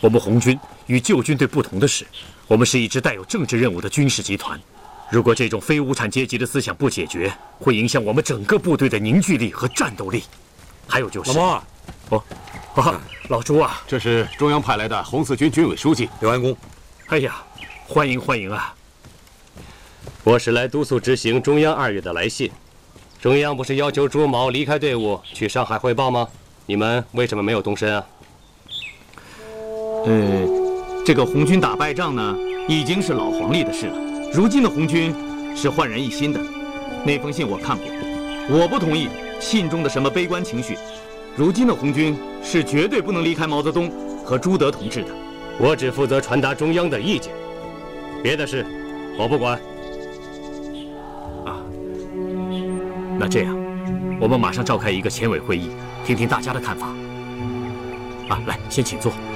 我们红军与旧军队不同的是，我们是一支带有政治任务的军事集团。如果这种非无产阶级的思想不解决，会影响我们整个部队的凝聚力和战斗力。还有就是， 老毛， 老朱啊， 这是中央派来的红四军军委书记刘安公。 哎呀，欢迎欢迎啊！ 我是来督促执行中央2月的来信。中央不是要求朱某离开队伍去上海汇报吗？你们为什么没有动身啊？ 这个红军打败仗呢，已经是老黄历的事了。如今的红军是焕然一新的。那封信我看过，我不同意信中的什么悲观情绪。如今的红军是绝对不能离开毛泽东和朱德同志的。 我只负责传达中央的意见，别的事我不管。 那这样，我们马上召开一个前委会议，听听大家的看法。来，先请坐。